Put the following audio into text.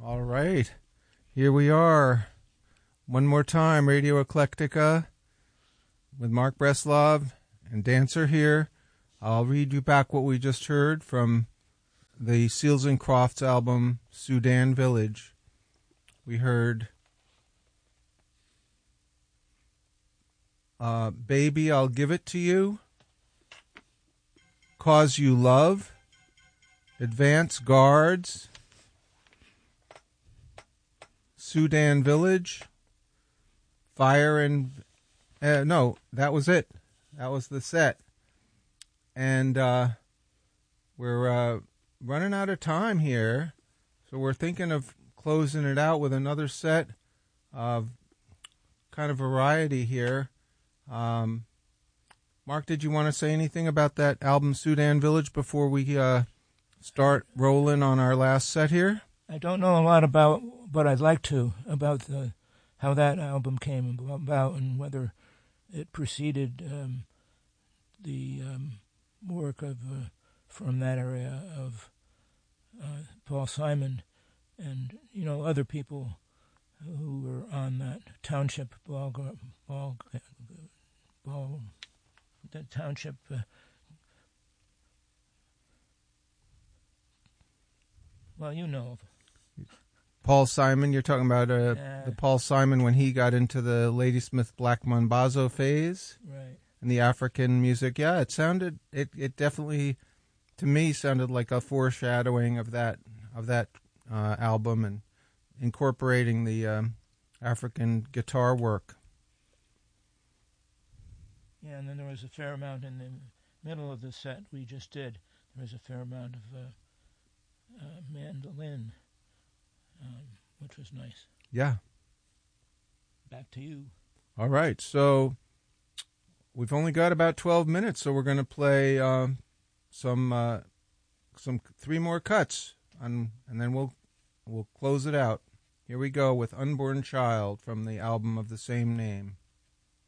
All right. Here we are. One more time, Radio Eclectica with Mark Breslov and Dancer here. I'll read you back what we just heard from the Seals and Crofts album, Sudan Village. We heard Baby, I'll Give It to You, Cause You Love, Advance Guards, Sudan Village, Fire and... no, that was it. That was the set. And we're running out of time here, so we're thinking of closing it out with another set of kind of variety here. Mark, did you want to say anything about that album Sudan Village before we start rolling on our last set here? I don't know a lot about, but I'd like to, about how that album came about and whether it preceded the work of from that area of Paul Simon and, you know, other people who were on that township the township well, you know. Paul Simon, you're talking about the Paul Simon when he got into the Ladysmith Black Mambazo phase, right? And the African music. Yeah, it sounded, it definitely, to me, sounded like a foreshadowing of that album and incorporating the African guitar work. Yeah, and then there was a fair amount in the middle of the set we just did. There was a fair amount of mandolin, which was nice. Yeah. Back to you. All right, so we've only got about 12 minutes, so we're going to play some 3 more cuts, and then we'll close it out. Here we go with Unborn Child from the album of the same name.